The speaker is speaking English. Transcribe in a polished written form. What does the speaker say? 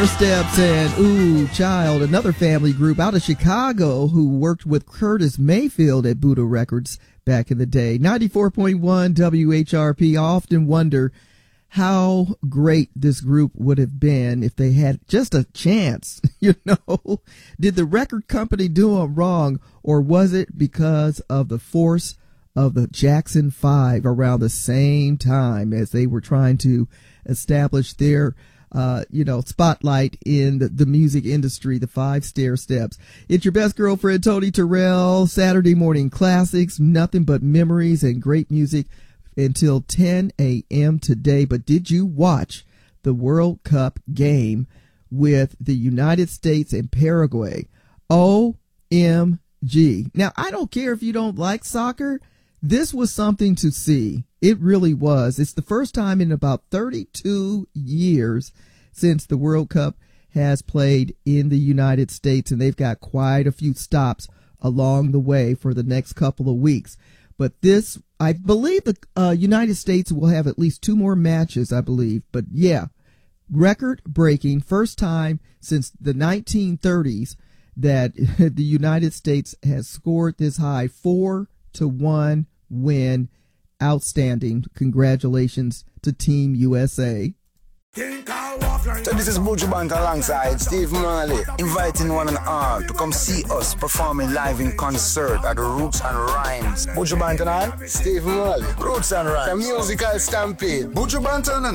Steps and Ooh Child, another family group out of Chicago who worked with Curtis Mayfield at Buddha Records back in the day. 94.1 WHRP. I often wonder how great this group would have been if they had just a chance. You know, did the record company do them wrong, or was it because of the force of the Jackson 5 around the same time as they were trying to establish their spotlight in the music industry, the 5 stair steps. It's your best girlfriend, Tony Terrell. Saturday morning classics, nothing but memories and great music until 10 a.m. today. But did you watch the World Cup game with the United States and Paraguay? OMG. Now, I don't care if you don't like soccer. This was something to see. It really was. It's the first time in about 32 years since the World Cup has played in the United States, and they've got quite a few stops along the way for the next couple of weeks. But this, I believe the United States will have at least 2 more matches, I believe. But yeah, record-breaking, first time since the 1930s that the United States has scored this high, 4-1 win. Outstanding. Congratulations to Team USA. So this is Buju Banton alongside Steve Marley, inviting one and all to come see us performing live in concert at Roots and Rhymes. Buju Banton and Steve Marley, Roots and Rhymes, a musical stampede. Buju Banton and